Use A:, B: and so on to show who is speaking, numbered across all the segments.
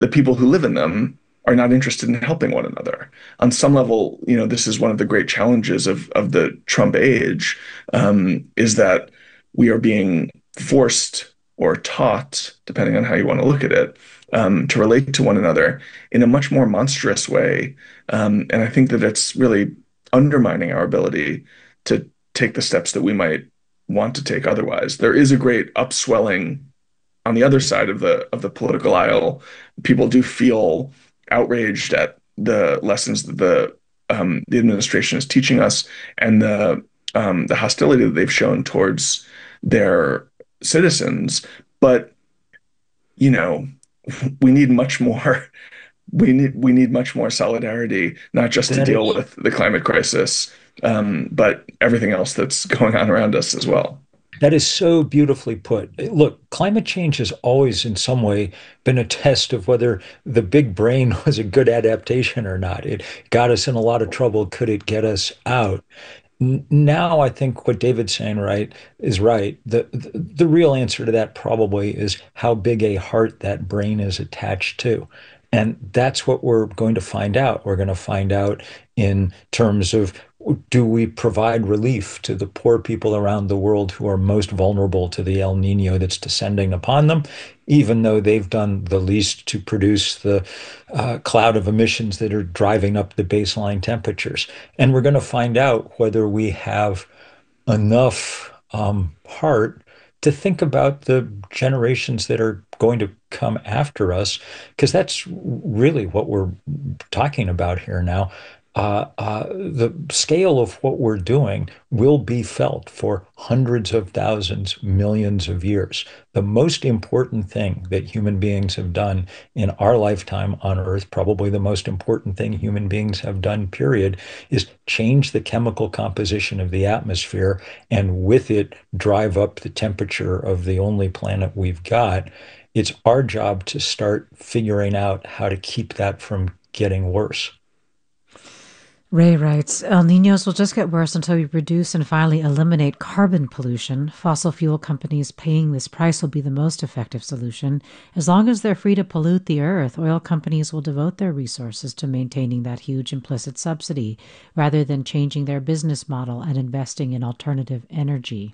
A: the people who live in them are not interested in helping one another. On some level, this is one of the great challenges of the Trump age, is that we are being forced or taught, depending on how you want to look at it, to relate to one another in a much more monstrous way. And I think that it's really undermining our ability to take the steps that we might want to take otherwise. There is a great upswelling on the other side of the political aisle. People do feel outraged at the lessons that the administration is teaching us, and the hostility that they've shown towards their citizens. But you know, we need much more. We need much more solidarity, not just to
B: That
A: deal
B: is
A: with the climate crisis, but everything else that's going on around us as well.
B: that is so beautifully put. Look, climate change has always, in some way, been a test of whether the big brain was a good adaptation or not. It got us in a lot of trouble. Could it get us out? Now, I think what David's saying is right. The real answer to that probably is how big a heart that brain is attached to. And that's what we're going to find out. We're going to find out in terms of, do we provide relief to the poor people around the world who are most vulnerable to the El Nino that's descending upon them, even though they've done the least to produce the cloud of emissions that are driving up the baseline temperatures. And we're going to find out whether we have enough heart to think about the generations that are going to come after us, because that's really what we're talking about here now. The scale of what we're doing will be felt for hundreds of thousands, millions of years. The most important thing that human beings have done in our lifetime on Earth, probably the most important thing human beings have done, period, is change the chemical composition of the atmosphere, and with it, drive up the temperature of the only planet we've got. It's our job to start figuring out how to keep that from getting worse.
C: Ray writes, El Niños will just get worse until we reduce and finally eliminate carbon pollution. Fossil fuel companies paying this price will be the most effective solution. As long as they're free to pollute the earth, oil companies will devote their resources to maintaining that huge implicit subsidy rather than changing their business model and investing in alternative energy.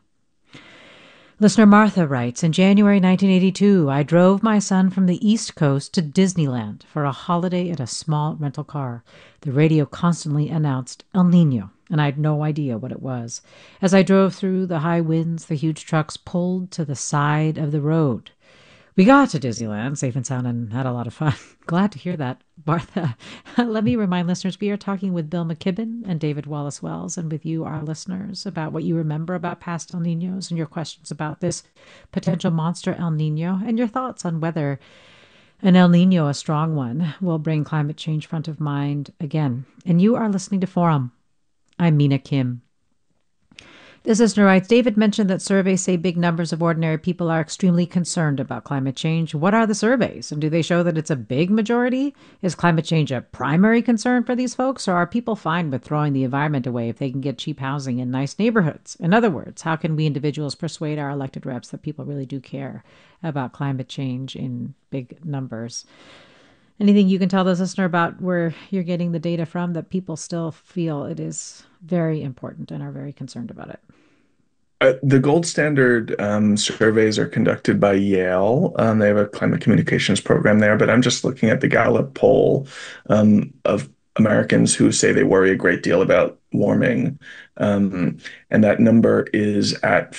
C: Listener Martha writes, in January 1982, I drove my son from the East Coast to Disneyland for a holiday in a small rental car. The radio constantly announced El Nino, and I had no idea what it was. As I drove through the high winds, the huge trucks pulled to the side of the road. We got to Disneyland safe and sound and had a lot of fun. Glad to hear that, Martha. Let me remind listeners, we are talking with Bill McKibben and David Wallace Wells, and with you, our listeners, about what you remember about past El Ninos and your questions about this potential monster El Nino, and your thoughts on whether an El Nino, a strong one, will bring climate change front of mind again. And you are listening to Forum. I'm Mina Kim. This listener writes, David mentioned that surveys say big numbers of ordinary people are extremely concerned about climate change. What are the surveys? And do they show that it's a big majority? Is climate change a primary concern for these folks? Or are people fine with throwing the environment away if they can get cheap housing in nice neighborhoods? In other words, how can we individuals persuade our elected reps that people really do care about climate change in big numbers? Anything you can tell those listener about where you're getting the data from that people still feel it is very important and are very concerned about it?
A: The gold standard surveys are conducted by Yale. They have a climate communications program there, but I'm just looking at the Gallup poll of Americans who say they worry a great deal about warming. And that number is at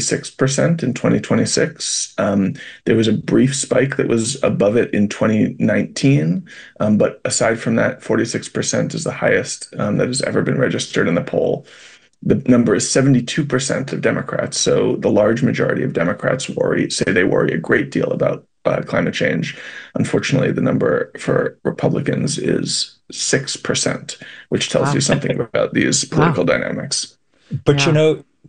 A: 46% in 2026. There was a brief spike that was above it in 2019. But aside from that, 46% is the highest that has ever been registered in the poll. The number is 72% of Democrats. So the large majority of Democrats say they worry a great deal about climate change. Unfortunately, the number for Republicans is 6%, which tells
C: Wow.
A: you something about these
C: Wow.
A: political dynamics.
B: But
C: Yeah.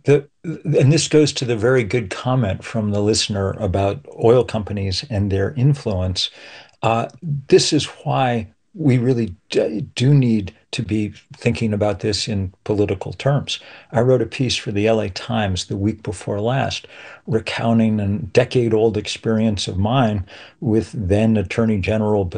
B: and this goes to the very good comment from the listener about oil companies and their influence. This is why we really do need to be thinking about this in political terms. I wrote a piece for the LA Times the week before last, recounting a decade old experience of mine with then Attorney General